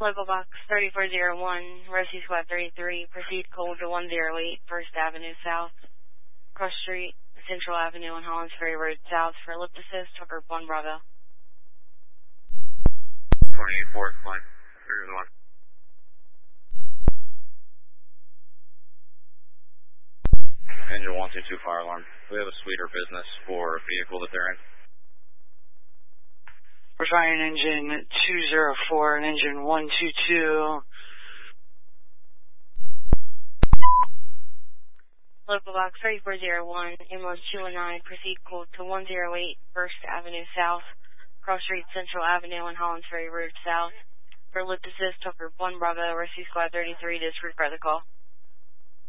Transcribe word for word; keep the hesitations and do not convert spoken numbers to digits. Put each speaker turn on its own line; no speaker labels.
Local box thirty-four oh one, Rescue Squad thirty-three, proceed cold to one oh eight, First Avenue South, Cross Street, Central Avenue and Hollands Ferry Road South for lift assist, Tucker one Bravo.
twenty-eight four, flight, three oh one. Engine one two two fire alarm. We have a suite or business for a vehicle that they're in.
We're trying engine two oh four and engine one two two.
Local box thirty-four oh one, ambulance two one nine, proceed cold to one oh eight, First Avenue South, Cross Street, Central Avenue and Hollands Ferry Road South. For lift assist, Tucker one Bravo, Rescue Squad thirty-three, disregard the call.